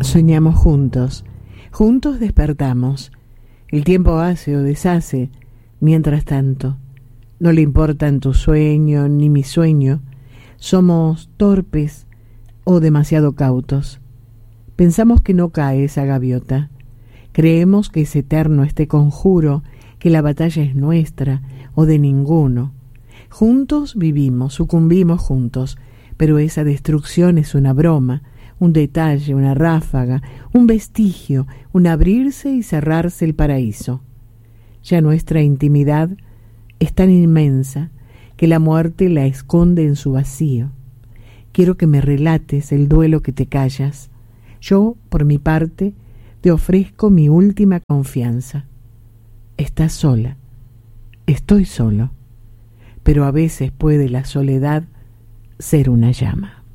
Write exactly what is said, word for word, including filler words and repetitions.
Soñamos juntos, juntos despertamos. El tiempo hace o deshace, mientras tanto. No le importan tu sueño ni mi sueño. Somos torpes o demasiado cautos. Pensamos que no cae esa gaviota. Creemos que es eterno este conjuro, que la batalla es nuestra o de ninguno. Juntos vivimos, sucumbimos juntos, pero esa destrucción es una broma, un detalle, una ráfaga, un vestigio, un abrirse y cerrarse el paraíso. Ya nuestra intimidad es tan inmensa que la muerte la esconde en su vacío. Quiero que me relates el duelo que te callas. Yo, por mi parte, te ofrezco mi última confianza. Estás sola, estoy solo, pero a veces puede la soledad ser una llama.